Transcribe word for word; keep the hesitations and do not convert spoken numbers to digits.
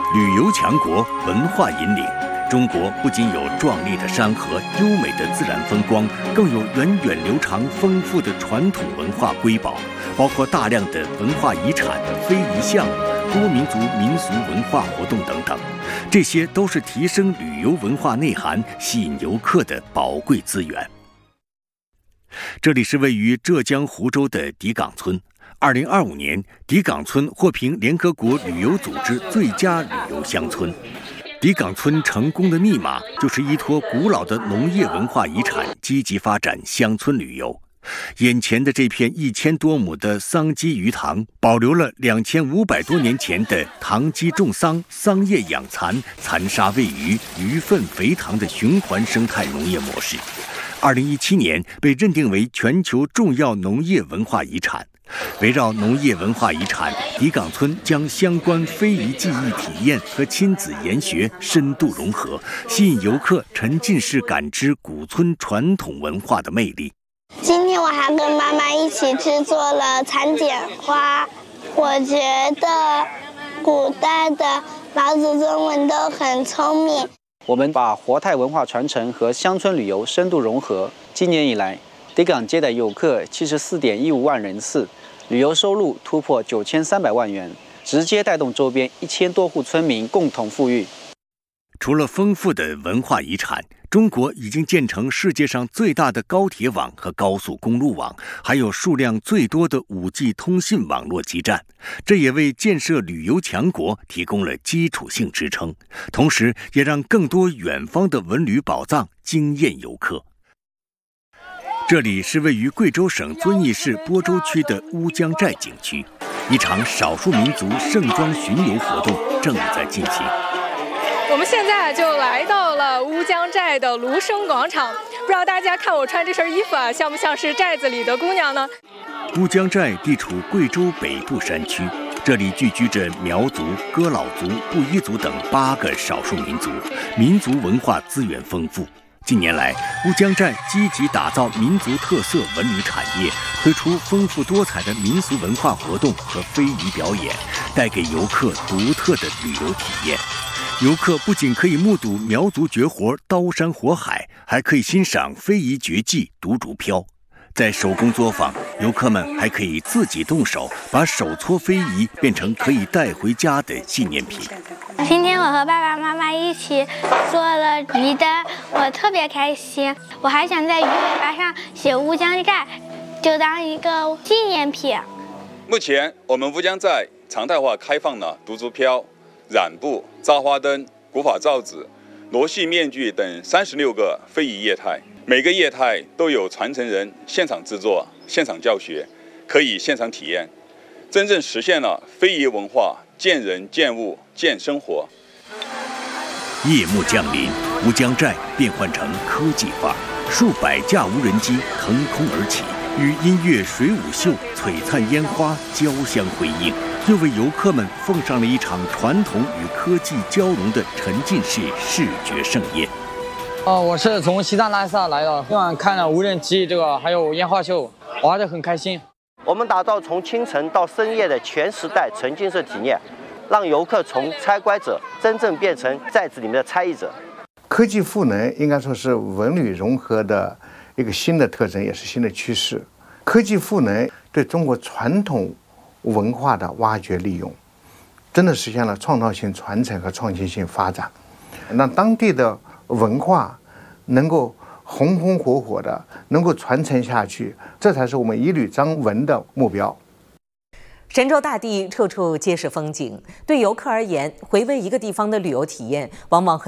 旅游强国，文化引领。中国不仅有壮丽的山河、优美的自然风光，更有源远流长、丰富的传统文化瑰宝，包括大量的文化遗产、非遗项目、多民族民俗文化活动等等。这些都是提升旅游文化内涵、吸引游客的宝贵资源。这里是位于浙江湖州的迪岗村。二零二五年，迪岗村获评联合国旅游组织最佳旅游乡村。迪岗村成功的密码就是依托古老的农业文化遗产，积极发展乡村旅游。眼前的这片一千多亩的桑基鱼塘，保留了两千五百多年前的塘基种桑、桑叶养蚕、蚕沙喂鱼、鱼粪肥塘的循环生态农业模式。二零一七年被认定为全球重要农业文化遗产。围绕农业文化遗产，迪岗村将相关非遗技艺体验和亲子研学深度融合，吸引游客沉浸式感知古村传统文化的魅力。 今天我还跟妈妈一起制作了蚕茧花。我觉得古代的老祖宗们都很聪明。 我们把活态文化传承和乡村旅游深度融合。今年以来，迪岗接待游客七十四点一五万人次，旅游收入突破九千三百万元，直接带动周边一千多户村民共同富裕。 除了丰富的文化遗产，中国已经建成世界上最大的高铁网和高速公路网，还有数量最多的 五 G 通信网络基站，这也为建设旅游强国提供了基础性支撑，同时也让更多远方的文旅宝藏惊艳游客。这里是位于贵州省遵义市播州区的乌江寨景区，一场少数民族盛装巡游活动正在进行。 我们现在就来到了乌江寨的芦笙广场，不知道大家看我穿这身衣服啊，像不像是寨子里的姑娘呢？ 乌江寨地处贵州北部山区，这里聚居着苗族、哥老族、布依族等八个少数民族，民族文化资源丰富。近年来，乌江寨积极打造民族特色文旅产业，推出丰富多彩的民俗文化活动和非遗表演，带给游客独特的旅游体验。游客不仅可以目睹苗族绝活刀山火海，还可以欣赏非遗绝技独竹飘。在手工作坊，游客们还可以自己动手，把手搓非遗变成可以带回家的纪念品。 今天我和爸爸妈妈一起做了鱼灯，我特别开心。我还想在鱼尾巴上写乌江寨，就当一个纪念品。 目前我们乌江寨常态化开放了独竹飘、染布、扎花灯、古法罩子、罗戏面具等三十六个非遗业态，每个业态都有传承人现场制作、现场教学，可以现场体验，真正实现了非遗文化见人见物见生活。 夜幕降临，乌江寨变换成科技化，数百架无人机腾空而起，与音乐水舞秀、璀璨烟花交相辉映，又为游客们奉上了一场传统与科技交融的沉浸式视觉盛宴。 哦，我是从西藏拉萨来的，今晚看了无人机这个还有烟花秀，玩得很开心。 我们打造从清晨到深夜的全时代沉浸式体验，让游客从参观者真正变成寨子里面的参与者。 科技赋能应该说是文旅融合的一个新的特征，也是新的趋势。科技赋能对中国传统文化的挖掘利用，真的实现了创造性传承和创新性发展，让当地的文化能够红红火火的能够传承下去，这才是我们一旅张文的目标。 神州大地处处皆是风景，对游客而言，回味一个地方的旅游体验，往往很